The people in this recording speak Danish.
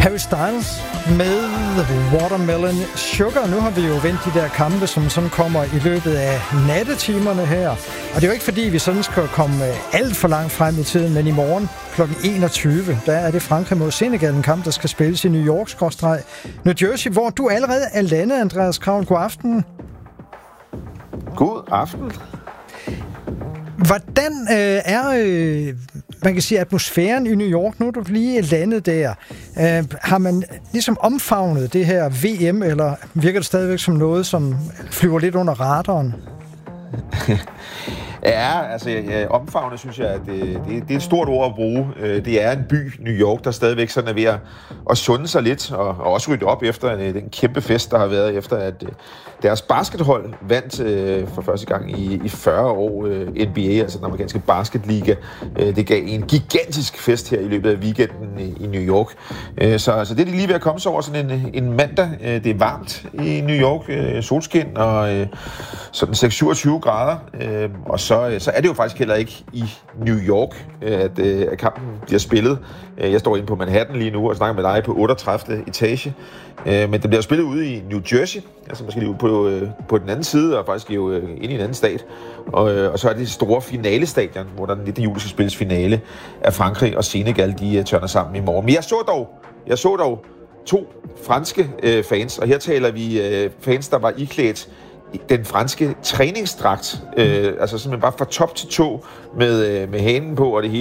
Harry Styles med Watermelon Sugar. Nu har vi jo vendt de der kampe, som sådan kommer i løbet af nattetimerne her. Og det er jo ikke fordi, vi sådan skal komme alt for langt frem i tiden, men i morgen kl. 21, der er det Frankrig mod Senegal, en kamp, der skal spilles i New York/New Jersey, hvor du allerede er landet, Andreas Kraul. God aften. God aften. Hvordan er man kan sige, atmosfæren i New York, nu er du lige landet der. Har man ligesom omfavnet det her VM, eller virker det stadigvæk som noget, som flyver lidt under radaren? Ja, altså omfavnet synes jeg, at det er et stort ord at bruge. Det er en by, New York, der stadigvæk sådan er ved at sunde sig lidt, og også rydde op efter den kæmpe fest, der har været efter, at deres baskethold vandt for første gang i 40 år NBA, altså den amerikanske basketliga. Det gav en gigantisk fest her i løbet af weekenden i New York. Så det er de lige ved at komme sig over sådan en mandag. Det er varmt i New York, solskin og sådan 6-27 grader, og så er det jo faktisk heller ikke i New York, at kampen bliver spillet. Jeg står inde på Manhattan lige nu og snakker med dig på 38. etage, men det bliver spillet ude i New Jersey, altså måske lige ude på den anden side, og faktisk jo inde i en anden stat. Og så er det store finalestadion, hvor der den 19. juli skal spilles finale af Frankrig og Senegal, de tørner sammen i morgen. Men jeg så dog 2 franske fans, og her taler vi fans, der var iklædt den franske træningsdragt, altså simpelthen bare fra top til tå med hanen på og det hele.